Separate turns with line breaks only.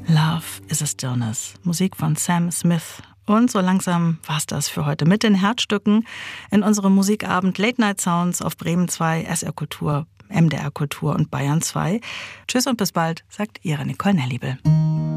Love is a Stillness. Musik von Sam Smith. Und so langsam war's das für heute mit den Herzstücken in unserem Musikabend Late Night Sounds auf Bremen 2, SR Kultur, MDR Kultur und Bayern 2. Tschüss und bis bald, sagt Ihre Nicole Nelliebel.